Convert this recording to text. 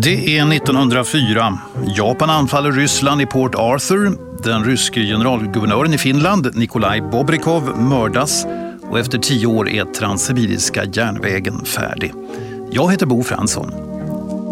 Det är 1904. Japan anfaller Ryssland i Port Arthur. Den ryske generalguvernören i Finland, Nikolaj Bobrikov, mördas och efter 10 år är Transsibiriska järnvägen färdig. Jag heter Bo Fransson.